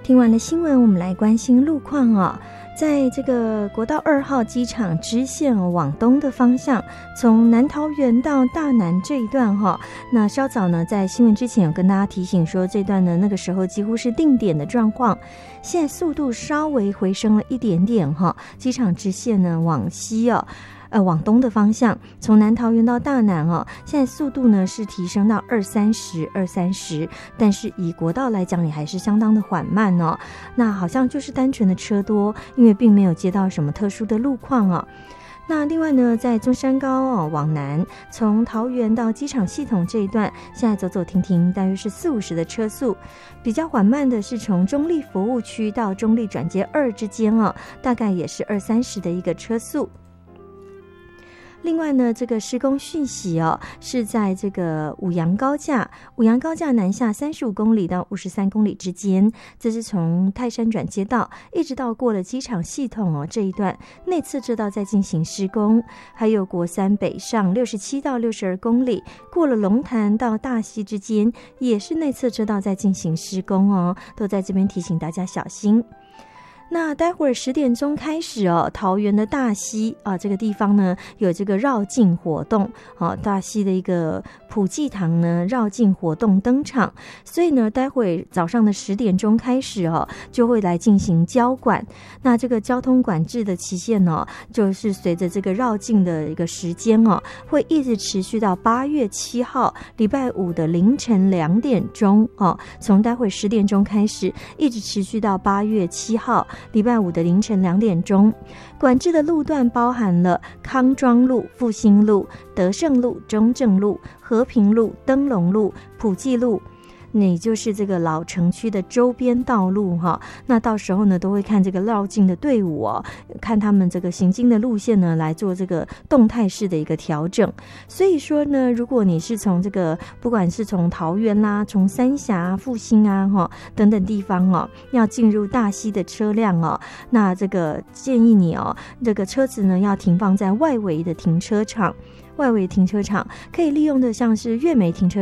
听完了新闻，我们来关心路况哦。在这个国道2号机场支线往东的方向，从南桃园到大南这一段那稍早呢在新闻之前有跟大家提醒说，这段呢那个时候几乎是定点的状况，现在速度稍微回升了一点点机场支线呢往西往东的方向，从南桃园到大南现在速度呢是提升到230，但是以国道来讲也还是相当的缓慢那好像就是单纯的车多，因为并没有接到什么特殊的路况那另外呢，在中山高往南，从桃园到机场系统这一段，现在走走停停，大约是40-50的车速。比较缓慢的是从中立服务区到中立转接2之间大概也是230的一个车速。另外呢，这个施工讯息是在这个五杨高架南下35公里到53公里之间，这是从泰山转接道一直到过了机场系统这一段内侧车道在进行施工，还有国三北上67到62公里，过了龙潭到大溪之间也是内侧车道在进行施工都在这边提醒大家小心。那待会儿10点钟开始桃园的大溪这个地方呢有这个绕境活动大溪的一个普济堂呢绕境活动登场，所以呢待会早上的10点钟开始就会来进行交管。那这个交通管制的期限就是随着这个绕境的一个时间会一直持续到8月7号礼拜五的凌晨2点钟从待会10点钟开始一直持续到8月7号礼拜五的凌晨2点钟。管制的路段包含了康庄路、复兴路、德胜路、中正路、和平路、灯笼路、普济路，也就是这个老城区的周边道路那到时候呢都会看这个绕境的队伍看他们这个行经的路线呢来做这个动态式的一个调整。所以说呢，如果你是从这个不管是从桃园啦、从三峡、复兴等等地方要进入大溪的车辆那这个建议你这个车子呢要停放在外围的停车场可以利用的像是月美停车